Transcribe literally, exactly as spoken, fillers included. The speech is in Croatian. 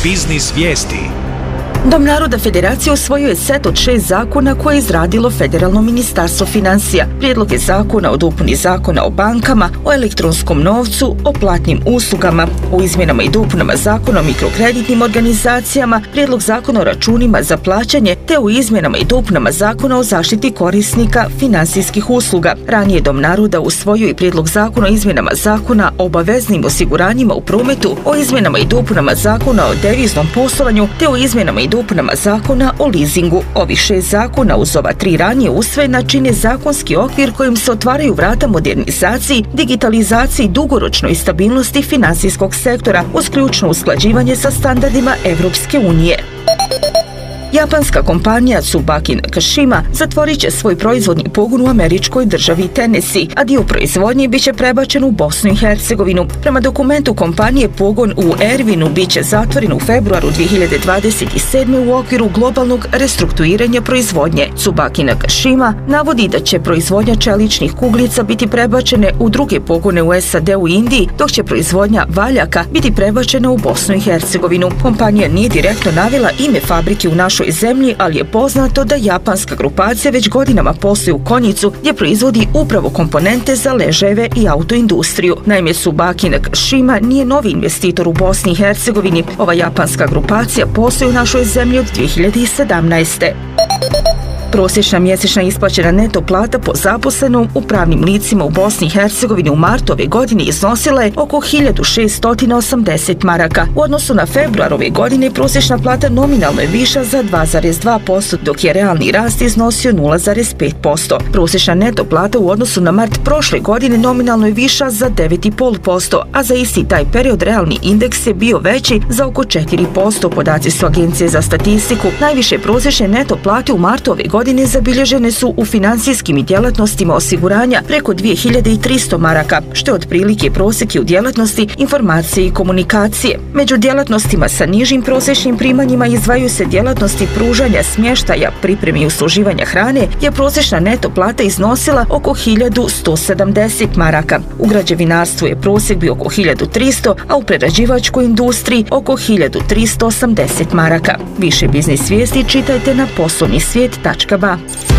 Biznis vijesti. Dom naroda Federacije usvojio je set od šest zakona koje je izradilo Federalno ministarstvo financija. Prijedlog je zakona o dopuni zakona o bankama, o elektronskom novcu, o platnim uslugama, o izmjenama i dopunama zakona o mikrokreditnim organizacijama, prijedlog zakona o računima za plaćanje, te o izmjenama i dopunama zakona o zaštiti korisnika financijskih usluga. Ranije Dom naroda usvojio i prijedlog zakona o izmjenama zakona o obaveznim osiguranjima u prometu, o izmjenama i dopunama zakona o deviznom poslovanju, te o izmjenama i dopunama zakona o lizingu. Ovih šest zakona uz ova tri ranije usvojena čine zakonski okvir kojim se otvaraju vrata modernizaciji, digitalizaciji, dugoročnoj stabilnosti financijskog sektora uz ključno usklađivanje sa standardima Evropske unije. Japanska kompanija Tsubaki Nakashima zatvorit će svoj proizvodni pogon u američkoj državi Tennessee, a dio proizvodnje biće prebačen u Bosnu i Hercegovinu. Prema dokumentu kompanije, pogon u Ervinu biće zatvoren u februaru dvije hiljade dvadeset sedme. u okviru globalnog restrukturiranja proizvodnje. Tsubaki Nakashima navodi da će proizvodnja čeličnih kuglica biti prebačene u druge pogone u S A D-u i Indiji, dok će proizvodnja valjaka biti prebačena u Bosnu i Hercegovinu. Kompanija nije direktno navela ime fabrike u našoj zemlji, ali je poznato da japanska grupacija već godinama posluje u Konjicu, gdje proizvodi upravo komponente za ležajeve i autoindustriju. Naime, Tsubaki Nakashima nije novi investitor u Bosni i Hercegovini. Ova japanska grupacija posluje u našoj zemlji od dvije hiljade sedamnaeste. Prosječna mjesečna isplaćena neto plata po zaposlenom u pravnim licima u Bosni i Hercegovini u martu ove godine iznosila je oko hiljadu šeststo osamdeset maraka. U odnosu na februar ove godine prosječna plata nominalno je viša za dva zarez dva posto, dok je realni rast iznosio nula zarez pet posto. Prosječna neto plata u odnosu na mart prošle godine nominalno je viša za devet zarez pet posto, a za isti taj period realni indeks je bio veći za oko četiri posto. Podaci su Agencije za statistiku. Najviše prosječne neto plate u martu ove godine godine zabilježene su u financijskim i djelatnostima osiguranja preko dvije hiljade tristo maraka, što je otprilike prosjek u djelatnosti informacije i komunikacije. Među djelatnostima sa nižim prosječnim primanjima izdvajaju se djelatnosti pružanja smještaja, pripreme i usluživanja hrane, gdje prosječna neto plata iznosila oko hiljadu sto sedamdeset maraka. U građevinarstvu je prosjek bio oko hiljadu tristo, a u prerađivačkoj industriji oko hiljadu tristo osamdeset maraka. Više biznis vijesti čitajte na poslovni svijet tačka ba.